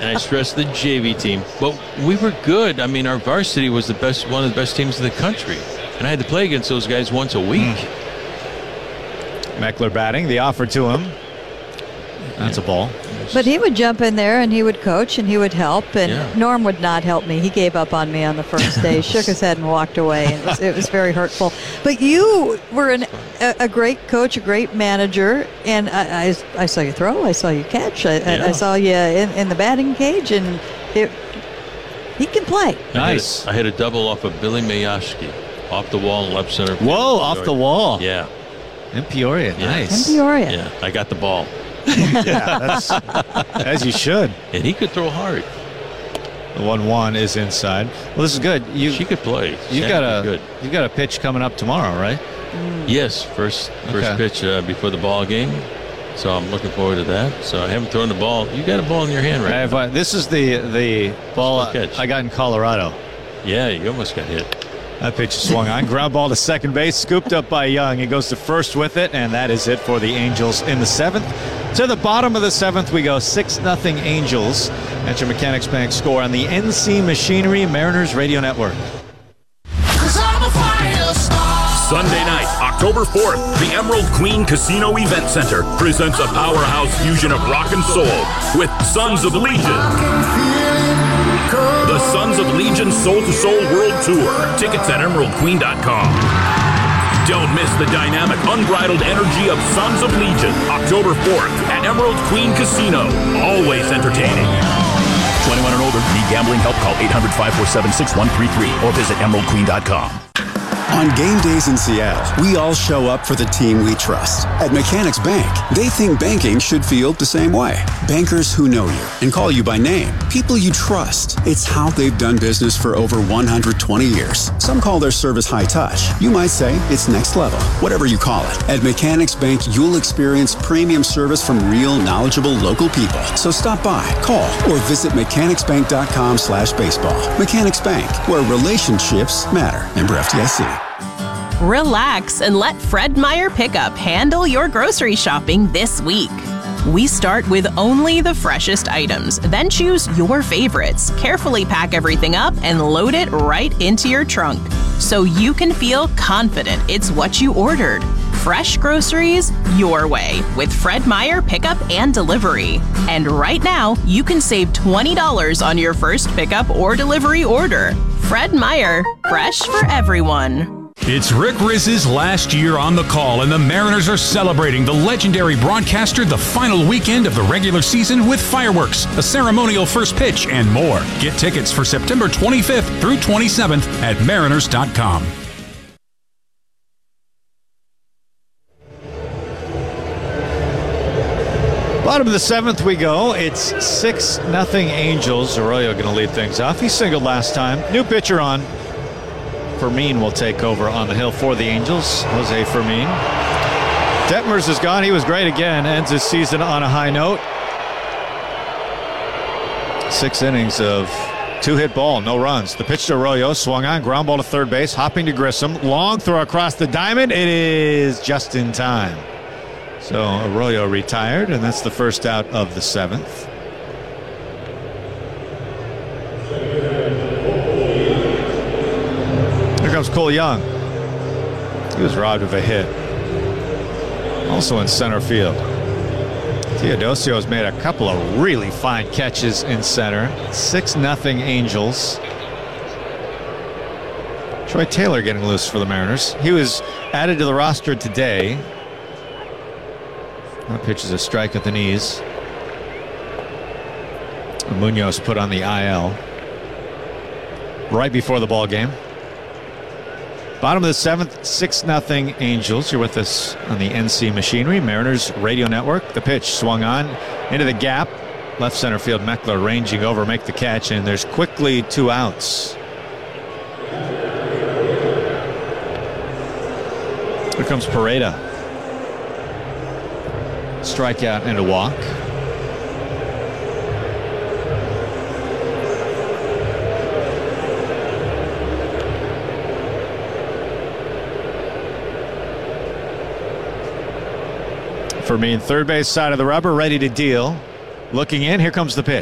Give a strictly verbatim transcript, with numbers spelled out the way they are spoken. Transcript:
and I stress the J V team. But we were good. I mean, our varsity was the best, one of the best teams in the country. And I had to play against those guys once a week. Mm. Meckler batting. The offer to him. That's a ball. But he would jump in there and he would coach and he would help. And yeah. Norm would not help me. He gave up on me on the first day, shook his head and walked away. It was, it was very hurtful. But you were an, a, a great coach, a great manager. And I, I, I saw you throw. I saw you catch. I, yeah. I saw you in, in the batting cage. And it, he can play. Nice. I had a, I had a double off of Billy Mayashki. Off the wall in left center. Whoa, off the wall. Yeah. In Peoria. Yeah. Nice. In Peoria. Yeah, I got the ball. Yeah, that's as you should. And he could throw hard. The one one is inside. Well, this is good. You she could play. You've got a good. You've got a pitch coming up tomorrow, right? Mm. Yes, first first okay. pitch uh, before the ball game. So I'm looking forward to that. So I haven't thrown the ball. You got a ball in your hand right now. This is the the ball catch. I got in Colorado. Yeah, you almost got hit. That pitch swung on. Ground ball to second base. Scooped up by Young. He goes to first with it, and that is it for the Angels in the seventh. To the bottom of the seventh, we go six nothing Angels. That's your Mechanics Bank score on the N C Machinery Mariners Radio Network. Sunday night, October fourth, the Emerald Queen Casino Event Center presents a powerhouse fusion of rock and soul with Sons of Legion. The Sons of Legion Soul to Soul World Tour. Tickets at emerald queen dot com. Don't miss the dynamic, unbridled energy of Sons of Legion. October fourth at Emerald Queen Casino. Always entertaining. twenty-one and older. Need gambling help? Call eight hundred, five four seven, six one three three or visit emerald queen dot com. On game days in Seattle, we all show up for the team we trust. At Mechanics Bank, they think banking should feel the same way. Bankers who know you and call you by name. People you trust. It's how they've done business for over one hundred twenty years. Some call their service high touch. You might say it's next level. Whatever you call it. At Mechanics Bank, you'll experience premium service from real, knowledgeable local people. So stop by, call, or visit mechanics bank dot com slash baseball. Mechanics Bank, where relationships matter. Member F D I C. Relax and let Fred Meyer Pickup handle your grocery shopping this week. We start with only the freshest items, then choose your favorites, carefully pack everything up, and load it right into your trunk so you can feel confident it's what you ordered. Fresh groceries your way with Fred Meyer Pickup and Delivery. And right now, you can save twenty dollars on your first pickup or delivery order. Fred Meyer, fresh for everyone. It's Rick Rizz's last year on the call, and the Mariners are celebrating the legendary broadcaster the final weekend of the regular season with fireworks, a ceremonial first pitch, and more. Get tickets for September twenty-fifth through twenty-seventh at mariners dot com. Bottom of the seventh we go. It's six nothing Angels. Arroyo going to lead things off. He singled last time. New pitcher on. Fermin will take over on the hill for the Angels. Jose Fermin. Detmers is gone. He was great again. Ends his season on a high note. Six innings of two-hit ball, no runs. The pitch to Arroyo, swung on, ground ball to third base, hopping to Grissom. Long throw across the diamond. It is just in time. So Arroyo retired, and that's the first out of the seventh. Comes Cole Young. He was robbed of a hit. Also in center field. Teodosio has made a couple of really fine catches in center. six nothing Angels. Troy Taylor getting loose for the Mariners. He was added to the roster today. That pitch is a strike at the knees. Munoz put on the I L right before the ball game. Bottom of the seventh, six nothing Angels. You're with us on the N C Machinery Mariners Radio Network. The pitch swung on into the gap. Left center field, Meckler ranging over, make the catch, and there's quickly two outs. Here comes Pareda. Strikeout and a walk. Fermin, third base side of the rubber, ready to deal. Looking in, here comes the pitch.